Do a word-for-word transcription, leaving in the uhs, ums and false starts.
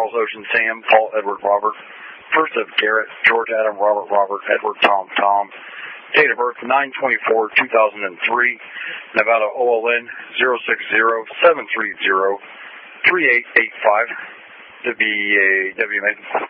Charles Ocean Sam, Paul Edward Robert. First of Garrett, George Adam Robert Robert, Edward Tom Tom. Date of birth nine twenty-four two thousand three. Nevada O L N zero six zero seven three zero three eight eight five. W A W